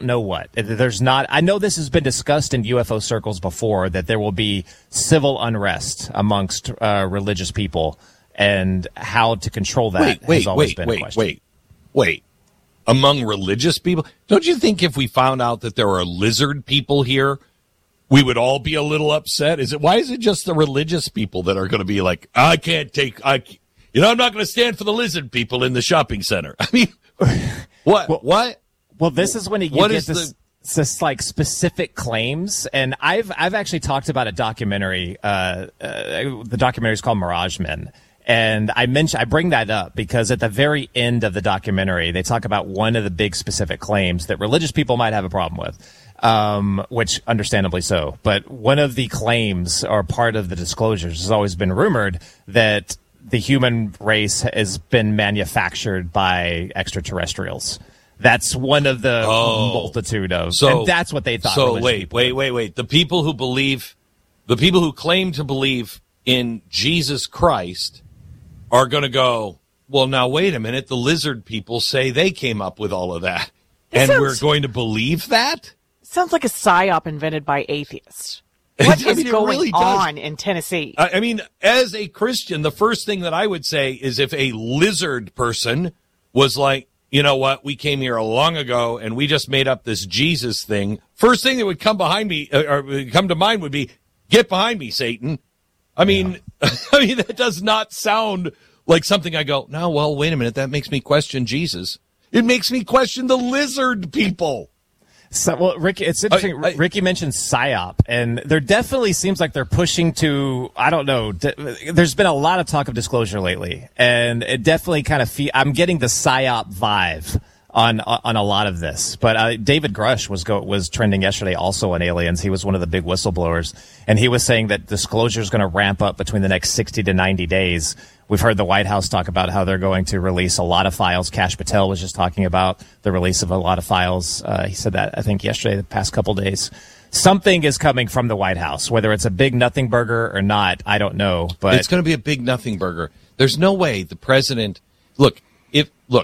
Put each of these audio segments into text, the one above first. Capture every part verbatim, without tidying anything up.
know what. There's not. I know this has been discussed in U F O circles before, that there will be civil unrest amongst uh, religious people, and how to control that wait, wait, has always wait, been wait, a question. Wait, wait. Among religious people? Don't you think if we found out that there are lizard people here, we would all be a little upset? Is it? Why is it just the religious people that are going to be like, I can't take, I, you know, I'm not going to stand for the lizard people in the shopping center? I mean, what? Well, what? Well, this is when you what get this, the, this like specific claims, and I've I've actually talked about a documentary. Uh, uh, the documentary is called Mirage Men. And I mention, I bring that up because at the very end of the documentary, they talk about one of the big specific claims that religious people might have a problem with, um, which understandably so. But one of the claims, or part of the disclosures, has always been rumored that the human race has been manufactured by extraterrestrials. That's one of the oh, multitude of, so, and that's what they thought. So wait, wait, wait, wait. The people who believe, the people who claim to believe in Jesus Christ are going to go, well, now, wait a minute. The lizard people say they came up with all of that. This and sounds, we're going to believe that? Sounds like a psyop invented by atheists. What I is mean, going really on in Tennessee? I, I mean, as a Christian, the first thing that I would say is if a lizard person was like, you know what, we came here long ago and we just made up this Jesus thing, first thing that would come behind me, or come to mind would be, get behind me, Satan. I mean, yeah. I mean, that does not sound like something I go, no, well, wait a minute. That makes me question Jesus. It makes me question the lizard people. So, well, Ricky, it's interesting. I, I, Ricky mentioned PSYOP, and there definitely seems like they're pushing to, I don't know, d- there's been a lot of talk of disclosure lately, and it definitely kind of, fe- I'm getting the PSYOP vibe on on a lot of this. But uh, David Grush was go, was trending yesterday also on aliens. He was one of the big whistleblowers, and he was saying that disclosure is going to ramp up between the next sixty to ninety days. We've heard the White House talk about how they're going to release a lot of files. Kash Patel was just talking about the release of a lot of files. Uh, he said that, I think, yesterday, the past couple days. Something is coming from the White House. Whether it's a big nothing burger or not, I don't know. But it's going to be a big nothing burger. There's no way the president... Look, if look,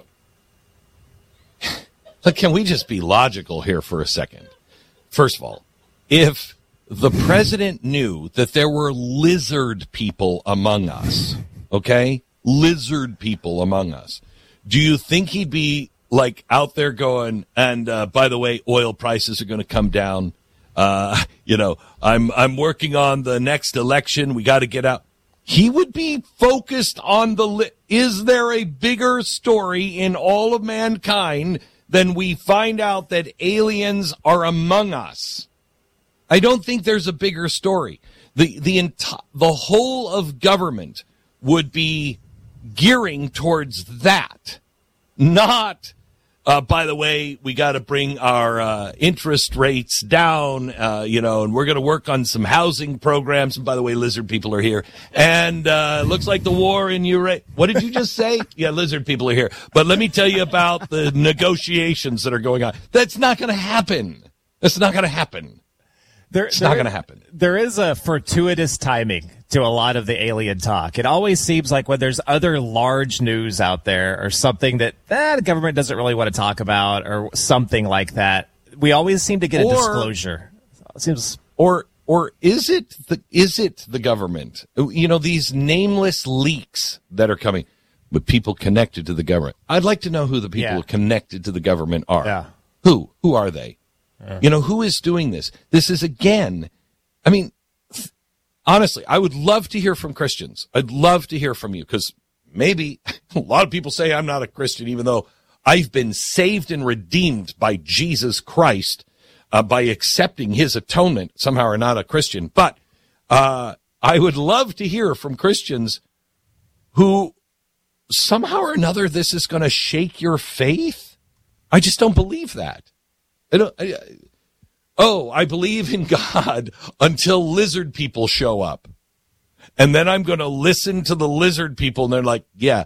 look, can we just be logical here for a second? First of all, if the president knew that there were lizard people among us... Okay? Lizard people among us. Do you think he'd be, like, out there going, and, uh, by the way, oil prices are going to come down. Uh, you know, I'm, I'm working on the next election. We got to get out. He would be focused on the, li- is there a bigger story in all of mankind than we find out that aliens are among us? I don't think there's a bigger story. The, the, enti- the whole of government would be gearing towards that, not, uh, by the way, we got to bring our uh, interest rates down, uh, you know, and we're going to work on some housing programs. And by the way, lizard people are here. And uh, looks like the war in Ukraine. What did you just say? Yeah, lizard people are here. But let me tell you about the negotiations that are going on. That's not going to happen. That's not going to happen. There, it's there, not going to happen. There is a fortuitous timing to a lot of the alien talk. It always seems like when there's other large news out there or something that eh, the government doesn't really want to talk about or something like that, we always seem to get a or, disclosure. It seems or or is it the is it the government? You know, these nameless leaks that are coming with people connected to the government. I'd like to know who the people yeah. connected to the government are. Yeah. Who? Who are they? Yeah. You know, who is doing this? This is, again, I mean, honestly, I would love to hear from Christians. I'd love to hear from you because maybe a lot of people say I'm not a Christian, even though I've been saved and redeemed by Jesus Christ uh, by accepting his atonement. Somehow are not a Christian. But uh, I would love to hear from Christians who somehow or another this is going to shake your faith. I just don't believe that. I don't, I, oh, I believe in God until lizard people show up. And then I'm going to listen to the lizard people, and they're like, yeah,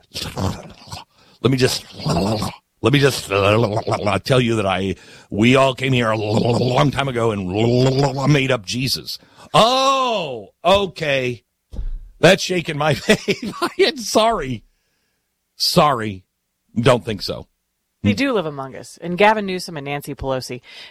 let me just, let me just tell you that I, we all came here a long time ago and made up Jesus. Oh, okay. That's shaking my faith. Sorry. Sorry. Don't think so. They do live among us. And Gavin Newsom and Nancy Pelosi,